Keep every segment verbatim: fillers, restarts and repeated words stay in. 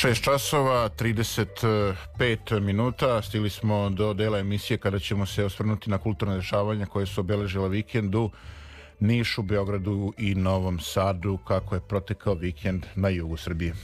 šest časova, trideset pet minuta, stigli smo do dela emisije kada ćemo se osvrnuti na kulturne dešavanja koje su obeležila vikend u Nišu, Beogradu i Novom Sadu. Kako je protekao vikend na jugu Srbije?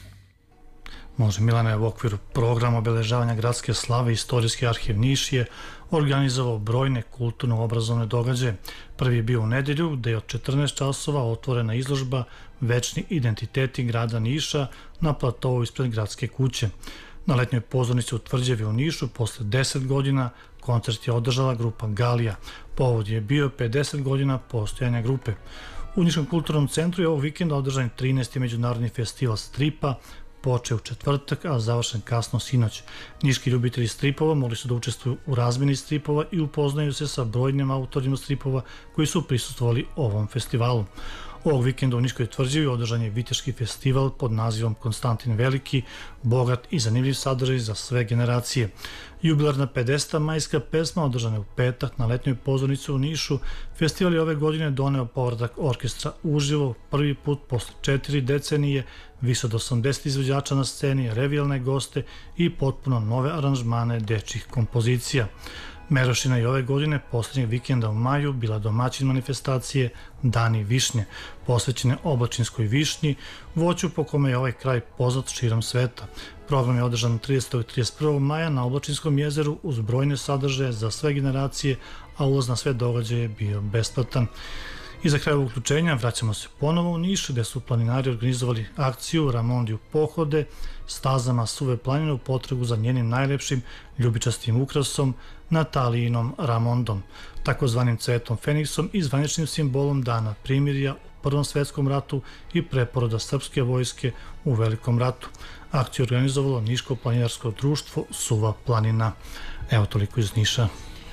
Može, Milane, u okviru programa obeležavanja gradske slave Istorijski arhiv Niš je organizovao brojne kulturno-obrazovne događaje. Prvi je bio u nedelju, gde je od četrnaest časova otvorena izložba Večni identiteti grada Niša na platovu ispred gradske kuće. Na letnjoj pozornici u Tvrđavi u Nišu posle deset godina koncert je održala grupa Galija. Povod je bio pedeset godina postojanja grupe. U Niškom kulturnom centru je ovog vikenda održan trinaesti međunarodni festival stripa, počeo u četvrtak, a završen kasno sinoć. Niški ljubitelji stripova mogli su da učestvuju u razmeni stripova i upoznaju se sa brojnim autorima stripova koji su prisustvovali ovom festivalu. Ovog vikenda u Niškoj Tvrđavi održan je viteški festival pod nazivom Konstantin Veliki, bogat i zanimljiv sadržaj za sve generacije. Jubilarna pedeseta majska pesma održana je u petak na letnjoj pozornici u Nišu. Festival je ove godine doneo povratak orkestra uživo, prvi put posle četiri decenije, više od osamdeset izvođača na sceni, revijalne goste i potpuno nove aranžmane dečjih kompozicija. Merošina je ove godine, poslednjeg vikenda u maju, bila domaćin manifestacije Dani višnje, posvećene oblačinskoj višnji, voću po kome je ovaj kraj poznat širom sveta. Program je održan tridesetog i trideset prvog maja na Oblačinskom jezeru uz brojne sadržaje za sve generacije, a ulaz na sve događaje je bio besplatan. I za kraj ovog uključenja vraćamo se ponovo u Niš, gde su planinari organizovali akciju Ramondiju pohode stazama Suve planine u potragu za njenim najlepšim ljubičastim ukrasom, Natalijinom Ramondom, takozvanim cvetom Feniksom i zvaničnim simbolom dana primirja u Prvom svetskom ratu i preporoda srpske vojske u Velikom ratu. Akciju organizovalo Niško planinarsko društvo Suva planina. Evo toliko iz Niša.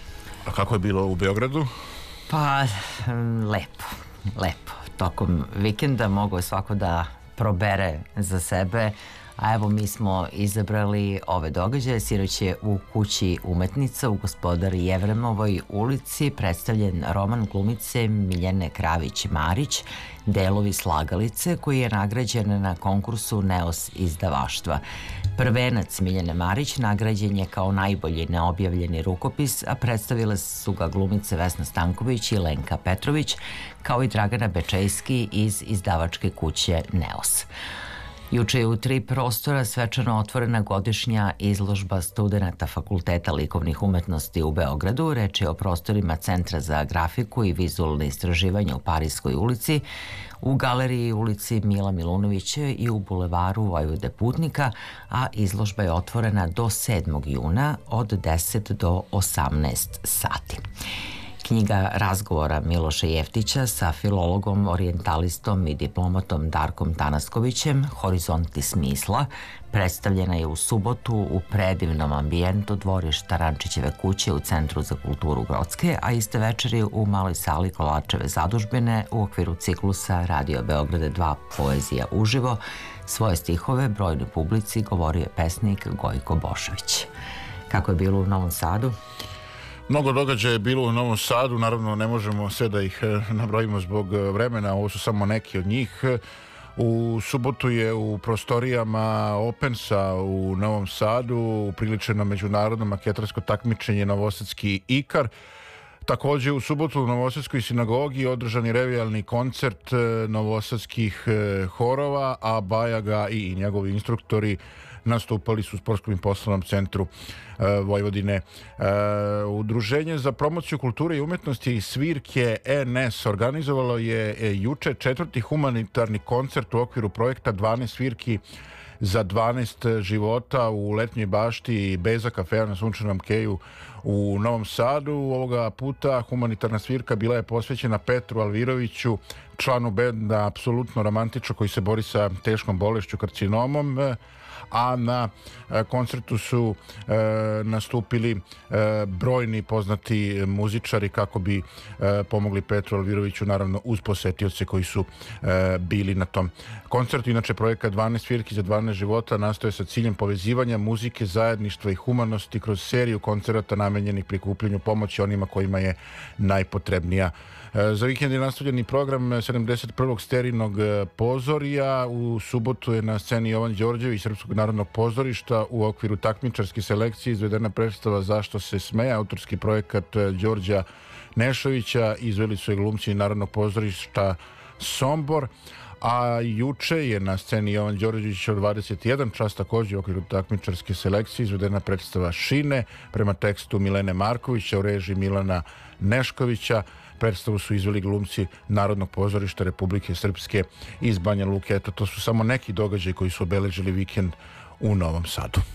A kako je bilo u Beogradu? Pa, lepo, lepo. Tokom vikenda mogo je svako da probere za sebe, a evo mi smo izabrali ove događaje. Sinoć je u kući umetnica u Gospodari Jevremovoj ulici predstavljen roman glumice Miljane Kravić-Marić Delovi slagalice, koji je nagrađen na konkursu Neos izdavaštva. Prvenac Miljane Marić nagrađen je kao najbolji neobjavljeni rukopis, a predstavile su ga glumice Vesna Stanković i Lenka Petrović, kao i Dragana Bečejski iz izdavačke kuće Neos. Juče je u tri prostora svečano otvorena godišnja izložba studenata Fakulteta likovnih umetnosti u Beogradu. Reč je o prostorima Centra za grafiku i vizualne istraživanja u Parijskoj ulici, u galeriji ulici Mila Milunovića i u bulevaru Vojvode Putnika, a izložba je otvorena do sedmog juna od deset do osamnaest sati. Knjiga razgovora Miloša Jeftića sa filologom, orijentalistom i diplomatom Darkom Tanaskovićem, Horizonti smisla, predstavljena je u subotu u predivnom ambijentu dvorišta Rančićeve kuće u Centru za kulturu Grocke, a iste večeri u maloj sali Kolačeve zadužbine u okviru ciklusa Radio Beograde dva Poezija uživo. Svoje stihove brojnoj publici govorio je pesnik Gojko Bošović. Kako je bilo u Novom Sadu? Mnogo događaja je bilo u Novom Sadu, naravno ne možemo sve da ih nabrojimo zbog vremena, ovo su samo neki od njih. U subotu je u prostorijama Opensa u Novom Sadu upriličeno međunarodno maketarsko takmičenje Novosadski Ikar. Takođe u subotu u Novosadskoj sinagogi održani revijalni koncert novosadskih horova, a Bajaga i njegovi instruktori nastupali su u Sportskom i poslovnom centru e, Vojvodine. E, Udruženje za promociju kulture i umetnosti Svirke N S organizovalo je e, juče četvrti humanitarni koncert u okviru projekta dvanaest svirki za dvanaest života u letnjoj bašti Beza kafea na Sunčanom keju u Novom Sadu. Ovoga puta humanitarna svirka bila je posvećena Petru Alviroviću, članu benda Apsolutno romantično, koji se bori sa teškom bolešću karcinomom, a na koncertu su e, nastupili e, brojni poznati muzičari kako bi e, pomogli Petru Alviroviću, naravno uz posetioce koji su e, bili na tom koncertu. Inače, projekat dvanaest svirki za dvanaest života nastoje sa ciljem povezivanja muzike, zajedništva i humanosti kroz seriju koncerata namenjenih namenjenih prikupljanju pomoći onima kojima je najpotrebnija. Za vikend je nastavljeni program sedamdeset prvog Sterinog pozorija. U subotu je na sceni Jovan Đorđević Srpskog narodnog pozorišta u okviru takmičarske selekcije izvedena predstava Zašto se smeje, autorski projekat Đorđa Nešovića. Izveli su je glumci Narodnog pozorišta Sombor. A juče je na sceni Jovan Đorđević od dvadeset jedan čas također u okviru takmičarske selekcije izvedena predstava Šine prema tekstu Milene Markovića u režiji Milana Neškovića. Predstavu su izveli glumci Narodnog pozorišta Republike Srpske iz Banja Luke. Eto, to su samo neki događaji koji su obeležili vikend u Novom Sadu.